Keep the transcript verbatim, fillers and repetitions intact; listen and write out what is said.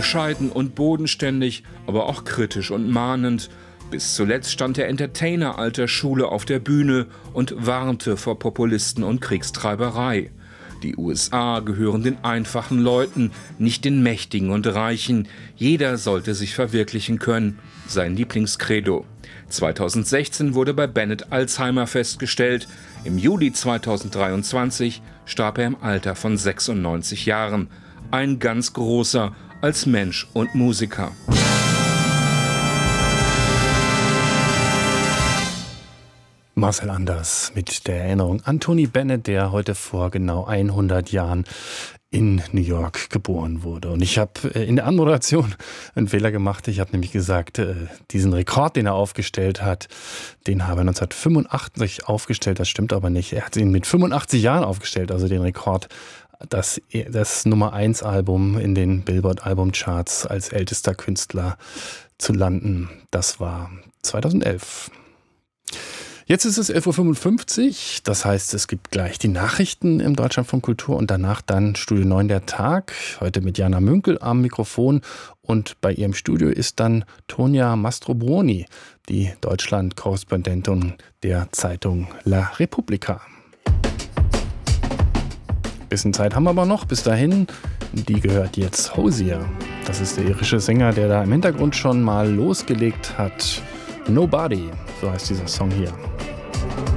Bescheiden und bodenständig, aber auch kritisch und mahnend. Bis zuletzt stand der Entertainer alter Schule auf der Bühne und warnte vor Populisten und Kriegstreiberei. Die U S A gehören den einfachen Leuten, nicht den Mächtigen und Reichen. Jeder sollte sich verwirklichen können, sein Lieblingskredo. zweitausendsechzehn wurde bei Bennett Alzheimer festgestellt. Im Juli zweitausenddreiundzwanzig starb er im Alter von sechsundneunzig Jahren. Ein ganz großer als Mensch und Musiker. Marcel Anders mit der Erinnerung an Tony Bennett, der heute vor genau hundert Jahren in New York geboren wurde. Und ich habe in der Anmoderation einen Fehler gemacht. Ich habe nämlich gesagt, diesen Rekord, den er aufgestellt hat, den habe er neunzehnhundertfünfundachtzig aufgestellt. Das stimmt aber nicht. Er hat ihn mit fünfundachtzig Jahren aufgestellt, also den Rekord, das, das Nummer eins Album in den Billboard-Albumcharts als ältester Künstler zu landen. Das war zweitausendelf. Jetzt ist es elf Uhr fünfundfünfzig, das heißt, es gibt gleich die Nachrichten im Deutschlandfunk Kultur und danach dann Studio neun der Tag. Heute mit Jana Münkel am Mikrofon und bei ihrem Studio ist dann Tonia Mastrobuoni, die Deutschland-Korrespondentin der Zeitung La Repubblica. Bisschen Zeit haben wir aber noch, bis dahin, die gehört jetzt Hozier. Das ist der irische Sänger, der da im Hintergrund schon mal losgelegt hat. Nobody, so heißt dieser Song hier.